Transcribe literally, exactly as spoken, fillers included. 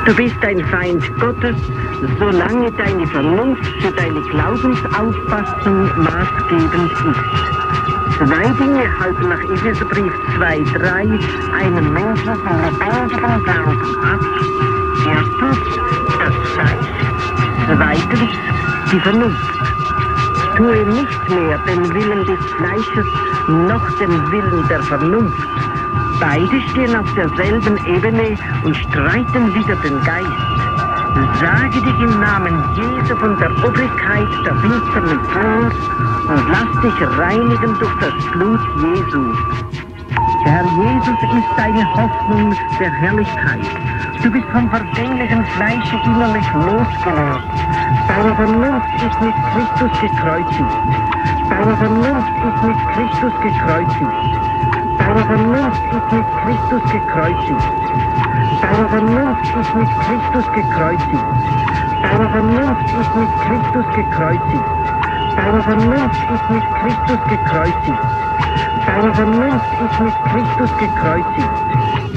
Du bist ein Feind Gottes, solange deine Vernunft für deine Glaubensauffassung maßgebend ist. Zwei Dinge halten nach Epheserbrief zwei drei einen Menschen von lebendigem Glauben ab. Erstens das Fleisch, zweitens die Vernunft. Tue nicht mehr den Willen des Fleisches noch den Willen der Vernunft. Beide stehen auf derselben Ebene und streiten wieder den Geist. Sage dich im Namen Jesu von der Obrigkeit der Finsternis los und lass dich reinigen durch das Blut Jesu. Der Herr Jesus ist deine Hoffnung der Herrlichkeit. Du bist vom vergänglichen Fleische innerlich losgelöst. Deine Vernunft ist mit Christus gekreuzigt. Deine Vernunft ist mit Christus gekreuzigt. Deine Vernunft ist mit Christus gekreuzigt. Deine Vernunft ist mit Christus gekreuzigt. Deine Vernunft ist mit Christus gekreuzigt. Deine Vernunft ist mit Christus gekreuzigt. Deine Vernunft ist mit Christus gekreuzigt.